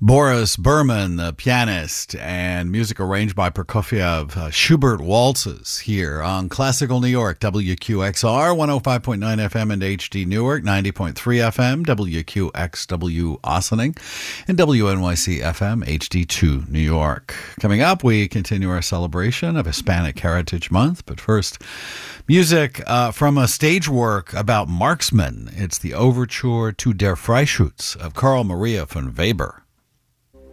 Boris Berman, the pianist, and music arranged by Prokofiev, Schubert waltzes here on Classical New York, WQXR, 105.9 FM and HD Newark, 90.3 FM, WQXW Ossining, and WNYC FM, HD2 New York. Coming up, we continue our celebration of Hispanic Heritage Month, but first, music from a stage work about marksmen. It's the overture to Der Freischütz of Karl Maria von Weber.